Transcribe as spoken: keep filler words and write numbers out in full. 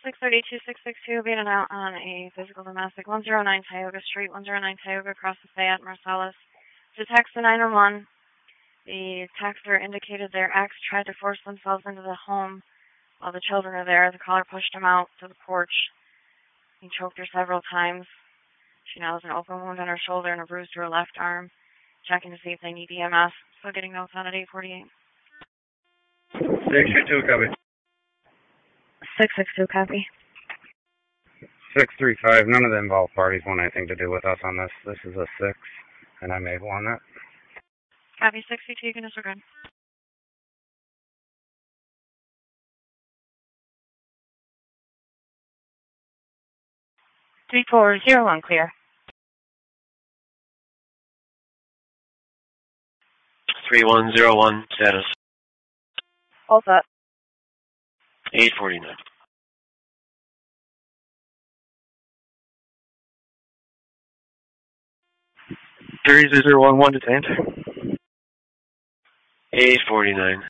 six three two six six two being out on a physical domestic one oh nine Tioga Street, one oh nine Tioga across the Fayette, Marcellus. To text the nine one one, the texter indicated their ex tried to force themselves into the home while the children are there. The caller pushed him out to the porch. He choked her several times. She now has an open wound on her shoulder and a bruise to her left arm. Checking to see if they need E M S. Still getting notes on at eight forty-eight. six six two, copy. six six two, copy. six three five, none of the involved parties want anything to do with us on this. This is a six, and I'm able on that. Copy, six two two, you can disregard. three four zero one, clear. three one zero one, status. All set. eight forty-nine. three zero one one detained. eight forty-nine.